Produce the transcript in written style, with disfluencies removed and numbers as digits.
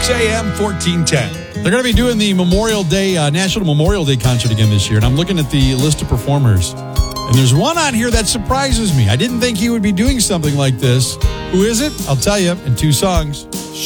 6 a.m., 1410. They're going to be doing the Memorial Day, National Memorial Day concert again this year. And I'm looking at the list of performers. And there's one on here that surprises me. I didn't think he would be doing something like this. Who is it? I'll tell you in 2 songs.